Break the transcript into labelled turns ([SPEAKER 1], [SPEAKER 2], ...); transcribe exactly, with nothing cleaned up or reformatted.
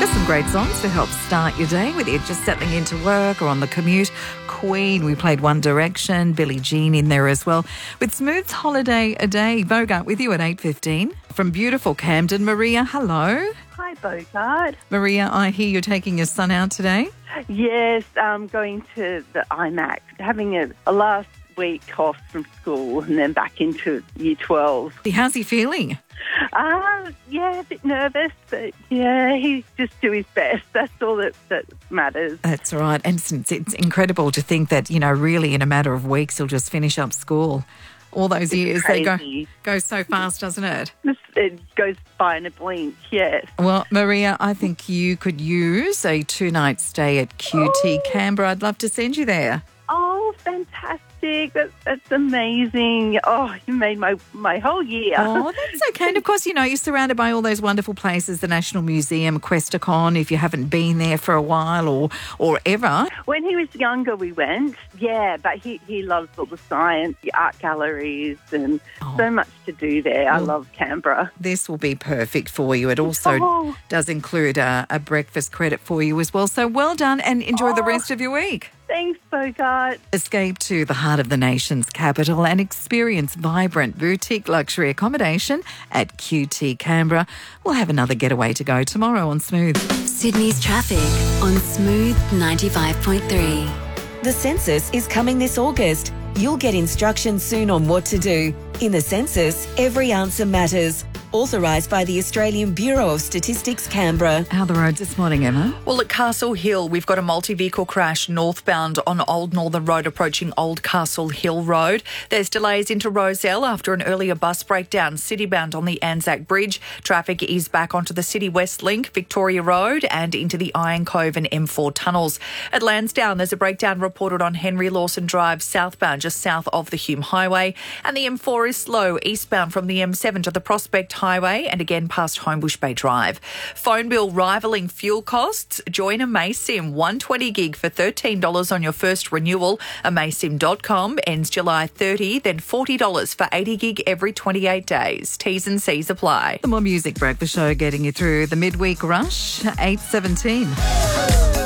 [SPEAKER 1] There's some great songs to help start your day, whether you're just settling into work or on the commute. Queen, we played One Direction, Billie Jean in there as well. With Smooth's Holiday a Day, Bogart with you at eight fifteen. From beautiful Camden, Maria, hello.
[SPEAKER 2] Hi, Bogart.
[SPEAKER 1] Maria, I hear you're taking your son out today.
[SPEAKER 2] Yes, um, going to the IMAX, having a, a last week off from school and then back into year twelve.
[SPEAKER 1] How's he feeling?
[SPEAKER 2] Uh, yeah, a bit nervous, but yeah, he's just do his best. That's all that, that matters.
[SPEAKER 1] That's right. And it's, it's incredible to think that, you know, really in a matter of weeks he'll just finish up school. All those
[SPEAKER 2] It's
[SPEAKER 1] years,
[SPEAKER 2] crazy.
[SPEAKER 1] they go go so fast, doesn't it?
[SPEAKER 2] It goes by in a blink, yes.
[SPEAKER 1] Well, Maria, I think you could use a two-night stay at Q T
[SPEAKER 2] Oh.
[SPEAKER 1] Canberra. I'd love to send you there.
[SPEAKER 2] Oh, fantastic. That's, that's amazing. Oh, you made my, my whole year.
[SPEAKER 1] Oh, that's okay. And of course, you know, you're surrounded by all those wonderful places, the National Museum, Questacon, if you haven't been there for a while or, or ever.
[SPEAKER 2] When he was younger, we went, yeah, but he, he loves all the science, the art galleries, and
[SPEAKER 1] Oh.
[SPEAKER 2] so much to do there. I
[SPEAKER 1] Well,
[SPEAKER 2] love Canberra.
[SPEAKER 1] This will be perfect for you. It also
[SPEAKER 2] Oh.
[SPEAKER 1] does include a, a breakfast credit for you as well. So well done and enjoy the
[SPEAKER 2] Oh.
[SPEAKER 1] rest of your week.
[SPEAKER 2] Thanks, Bogart.
[SPEAKER 1] Escape to the heart of the nation's capital and experience vibrant boutique luxury accommodation at Q T Canberra. We'll have another getaway to go tomorrow on Smooth.
[SPEAKER 3] Sydney's traffic on Smooth ninety-five point three.
[SPEAKER 4] The census is coming this August. You'll get instructions soon on what to do. In the census, every answer matters. Authorised by the Australian Bureau of Statistics, Canberra.
[SPEAKER 1] How are the roads this morning, Emma?
[SPEAKER 5] Well, at Castle Hill, we've got a multi-vehicle crash northbound on Old Northern Road approaching Old Castle Hill Road. There's delays into Rozelle after an earlier bus breakdown citybound on the Anzac Bridge. Traffic is back onto the City West Link, Victoria Road and into the Iron Cove and M four tunnels. At Lansdowne, there's a breakdown reported on Henry Lawson Drive southbound, just south of the Hume Highway. And the M four is slow eastbound from the M seven to the Prospect Highway and again past Homebush Bay Drive. Phone bill rivalling fuel costs. Join Amaysim one twenty gig for thirteen dollars on your first renewal. Amaysim dot com ends July thirtieth, then forty dollars for eighty gig every twenty-eight days. T's and C's apply.
[SPEAKER 1] The More Music Breakfast Show getting you through the midweek rush, eight seventeen.